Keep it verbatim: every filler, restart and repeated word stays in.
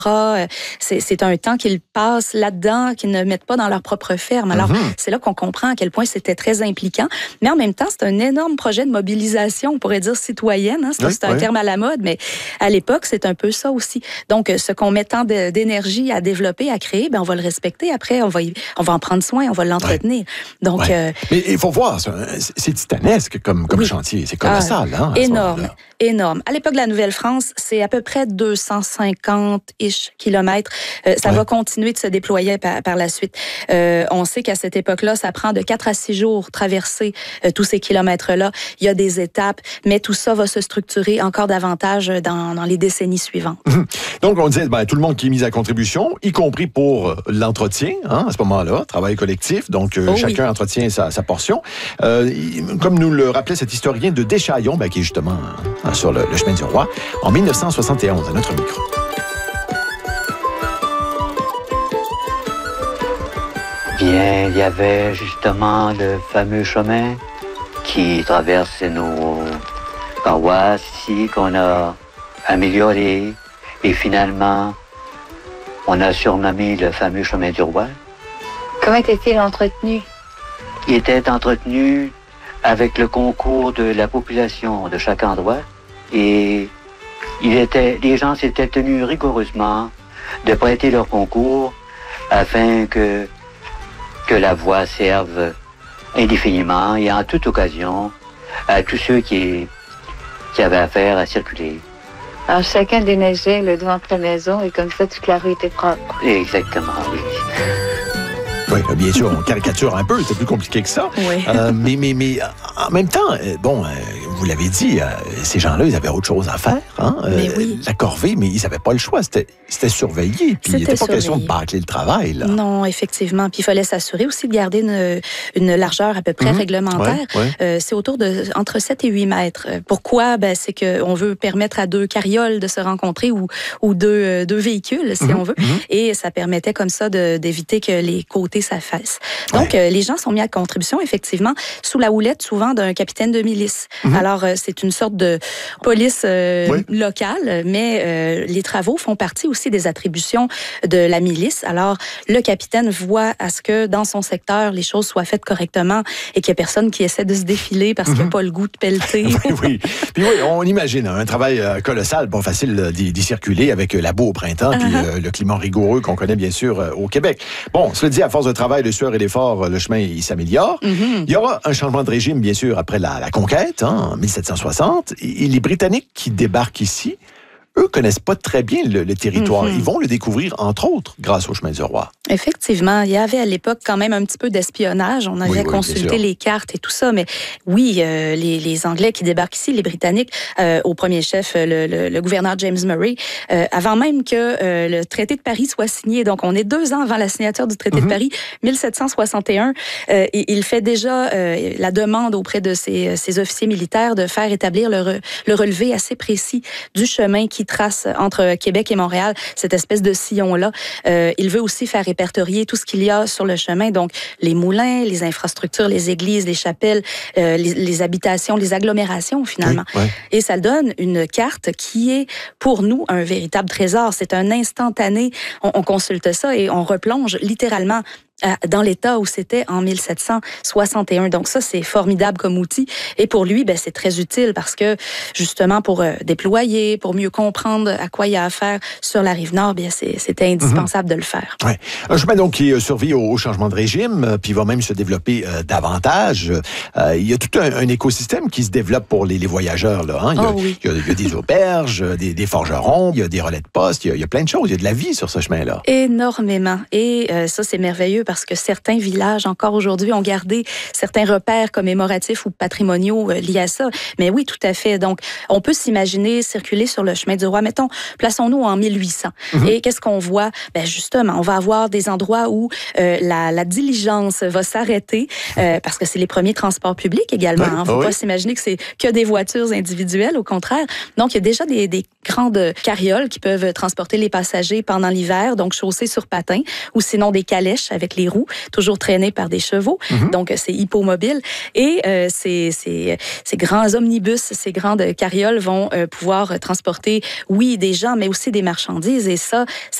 C'est, c'est un temps qu'ils passent là-dedans, qu'ils ne mettent pas dans leur propre ferme. Alors, mm-hmm. c'est là qu'on comprend à quel point c'était très impliquant. Mais en même temps, c'est un énorme projet de mobilisation, on pourrait dire citoyenne. Hein? C'est, oui, c'est un oui. terme à la mode, mais à l'époque, c'est un peu ça aussi. Donc, ce qu'on met tant de, d'énergie à développer, à créer, ben, on va le respecter. Après, on va, y, on va en prendre soin, on va l'entretenir. Ouais. Donc, ouais. euh, mais il faut voir, c'est titanesque comme, comme oui. chantier. C'est colossal. Ah, hein, énorme, énorme. À l'époque de la Nouvelle-France, c'est à peu près deux cent cinquante kilomètres. Euh, ça ouais. va continuer de se déployer par, par la suite. Euh, on sait qu'à cette époque-là, ça prend de quatre à six jours traverser euh, tous ces kilomètres-là. Il y a des étapes, mais tout ça va se structurer encore davantage dans, dans les décennies suivantes. Mmh. Donc, on disait, ben, tout le monde qui est mis à contribution, y compris pour l'entretien, hein, à ce moment-là, travail collectif. Donc, euh, oh, chacun oui. entretient sa, sa portion. Euh, comme nous le rappelait cet historien de Deschaillons, ben, qui est justement hein, sur le, le chemin du roi, en dix-neuf cent soixante et onze, à notre micro. Bien, il y avait justement le fameux chemin qui traverse nos paroisses ici, qu'on a amélioré. Et finalement, on a surnommé le fameux chemin du roi. Comment était-il entretenu? Il était entretenu avec le concours de la population de chaque endroit. Et il était, les gens s'étaient tenus rigoureusement de prêter leur concours afin que que la voie serve indéfiniment et en toute occasion à tous ceux qui, qui avaient affaire à circuler. Alors chacun déneigeait le devant de la maison et comme ça toute la rue était propre. Exactement, oui. Oui, bien sûr, on caricature un peu, c'est plus compliqué que ça. Oui. Euh, mais, mais, mais en même temps, bon, vous l'avez dit, ces gens-là, ils avaient autre chose à faire. Hein? Mais oui. La corvée, mais ils n'avaient pas le choix. C'était, c'était surveillé. Puis il n'était pas question de bâcler le travail. Là. Non, effectivement. Puis il fallait s'assurer aussi de garder une, une largeur à peu près mm-hmm. réglementaire. Ouais, ouais. Euh, c'est autour de entre sept et huit mètres. Pourquoi? Ben, c'est qu'on veut permettre à deux carrioles de se rencontrer ou, ou deux, deux véhicules, si mm-hmm. on veut. Mm-hmm. Et ça permettait comme ça de, d'éviter que les côtés s'affaissent. Donc, ouais. euh, les gens sont mis à contribution, effectivement, sous la houlette souvent d'un capitaine de milice. Mm-hmm. Alors, euh, c'est une sorte de police euh, oui. locale, mais euh, les travaux font partie aussi des attributions de la milice. Alors, le capitaine voit à ce que dans son secteur, les choses soient faites correctement et qu'il n'y ait personne qui essaie de se défiler parce mm-hmm. qu'il n'a pas le goût de pelleter. oui, oui. Puis oui, on imagine un travail euh, colossal, pas facile d'y, d'y circuler avec la boue au printemps, uh-huh. puis euh, le climat rigoureux qu'on connaît bien sûr euh, au Québec. Bon, cela dit, à force de travail, de sueur et d'effort, le chemin il s'améliore. Mm-hmm. Il y aura un changement de régime, bien sûr, après la, la conquête, hein, en dix-sept cent soixante. Et les Britanniques qui débarquent ici, eux connaissent pas très bien le, le territoire. Mm-hmm. Ils vont le découvrir, entre autres, grâce au chemin du roi. Effectivement, il y avait à l'époque quand même un petit peu d'espionnage. On avait oui, oui, consulté les cartes et tout ça, mais oui, euh, les, les Anglais qui débarquent ici, les Britanniques, euh, au premier chef, le, le, le gouverneur James Murray, euh, avant même que euh, le traité de Paris soit signé, donc on est deux ans avant la signature du traité mm-hmm. de Paris, dix-sept cent soixante et un, euh, et il fait déjà euh, la demande auprès de ses, ses officiers militaires de faire établir le, re, le relevé assez précis du chemin qui trace entre Québec et Montréal, cette espèce de sillon-là. Euh, il veut aussi faire répertorier tout ce qu'il y a sur le chemin, donc les moulins, les infrastructures, les églises, les chapelles, euh, les, les habitations, les agglomérations finalement. Oui, oui. Et ça donne une carte qui est pour nous un véritable trésor. C'est un instantané. On, on consulte ça et on replonge littéralement dans l'état où c'était en dix-sept cent soixante et un. Donc ça, c'est formidable comme outil. Et pour lui, ben, c'est très utile parce que, justement, pour euh, déployer, pour mieux comprendre à quoi il y a affaire sur la Rive-Nord, bien, c'est, c'était indispensable mm-hmm. de le faire. Ouais. Un chemin donc qui survit au, au changement de régime, euh, puis va même se développer euh, davantage. Euh, il y a tout un, un écosystème qui se développe pour les, les voyageurs. Là, hein. Il y a, oh, oui. il y a, il y a des auberges, des, des forgerons, il y a des relais de poste, il y a, il y a plein de choses. Il y a de la vie sur ce chemin-là. Énormément. Et euh, ça, c'est merveilleux parce que certains villages, encore aujourd'hui, ont gardé certains repères commémoratifs ou patrimoniaux euh, liés à ça. Mais oui, tout à fait. Donc, on peut s'imaginer circuler sur le chemin du roi. Mettons, plaçons-nous en mille huit cents. Mm-hmm. Et qu'est-ce qu'on voit? Ben justement, on va avoir des endroits où euh, la, la diligence va s'arrêter euh, parce que c'est les premiers transports publics également. Il ne faut oui. pas s'imaginer que c'est que des voitures individuelles, au contraire. Donc, il y a déjà des, des grandes carrioles qui peuvent transporter les passagers pendant l'hiver, donc chaussées sur patins, ou sinon des calèches avec les les roues, toujours traînés par des chevaux. Mm-hmm. Donc, c'est hippomobile. Et euh, ces, ces, ces grands omnibus, ces grandes carrioles vont euh, pouvoir transporter, oui, des gens, mais aussi des marchandises. Et ça,